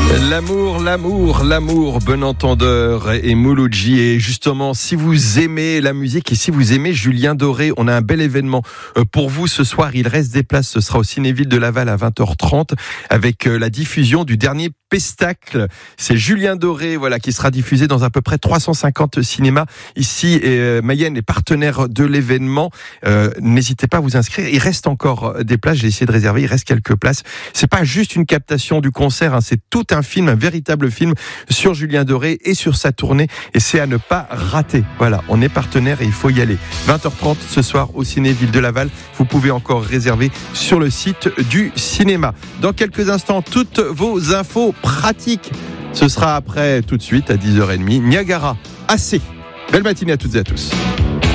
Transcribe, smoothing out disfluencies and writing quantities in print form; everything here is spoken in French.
L'amour, bon entendeur et Mouloudji. Et justement, si vous aimez la musique et si vous aimez Julien Doré, on a un bel événement pour vous ce soir. Il reste des places, ce sera au Cinéville de Laval à 20h30 avec la diffusion du dernier Pestacle. C'est Julien Doré, qui sera diffusé dans à peu près 350 cinémas ici. Et Mayenne est partenaire de l'événement. N'hésitez pas à vous inscrire. Il reste encore des places. J'ai essayé de réserver. Il reste quelques places. C'est pas juste une captation du concert, c'est tout un film, un véritable film sur Julien Doré et sur sa tournée. Et c'est à ne pas rater. Voilà, on est partenaire et il faut y aller. 20h30 ce soir au Cinéville de Laval. Vous pouvez encore réserver sur le site du cinéma. Dans quelques instants, toutes vos infos pratiques. Ce sera après, tout de suite, à 10h30. Niagara, assez. Belle matinée à toutes et à tous.